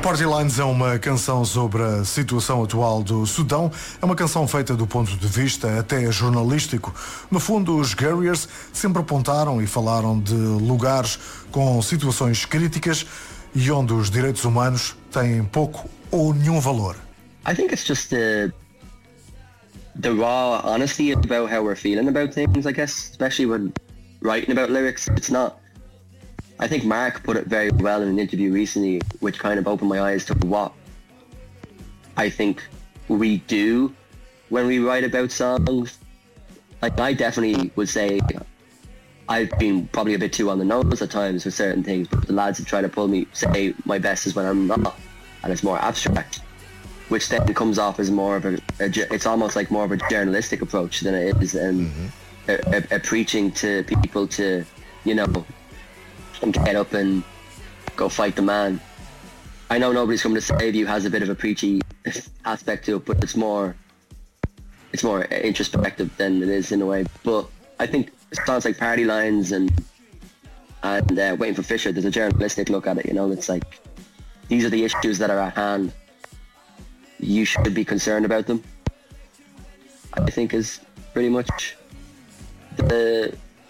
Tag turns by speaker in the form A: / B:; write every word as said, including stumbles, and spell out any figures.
A: Party Lines é uma canção sobre a situação atual do Sudão. É uma canção feita do ponto de vista até jornalístico. No fundo, os Guerriers sempre apontaram e falaram de lugares com situações críticas e onde os direitos humanos têm pouco ou nenhum valor.
B: I think it's just the the raw honesty about how we're feeling about things, I guess, especially when writing about lyrics. It's not... I think Mark put it very well in an interview recently, which kind of opened my eyes to what I think we do when we write about songs. Like, I definitely would say I've been probably a bit too on the nose at times with certain things, but the lads have tried to pull me, say my best is when I'm not, and it's more abstract, which then comes off as more of a, a it's almost like more of a journalistic approach than it is um, mm-hmm. a, a, a preaching to people to, you know, and get up and go fight the man. I know Nobody's Coming to Save You has a bit of a preachy aspect to it, but it's more it's more introspective than it is in a way. But I think songs like Party Lines and and uh, Waiting for Fisher, there's a journalistic look at it, you know. It's like, these are the issues that are at hand. You should be concerned about them, I think, is pretty much the